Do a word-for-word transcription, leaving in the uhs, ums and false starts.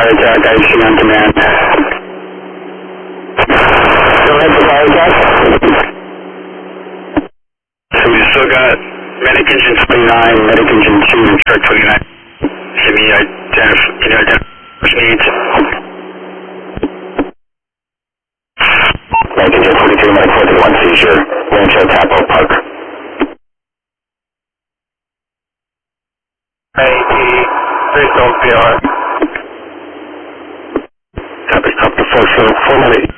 fire attack, I see on command. Go ahead for fire attack. So we still got medic engine twenty-nine, medic engine two, and truck twenty-nine. Can you identify, can you identify first needs? Medic engine forty-two, medic forty-one, seizure, Rancho Tapo Park. A T, three P R. Copy, copy, four, four, four minutes.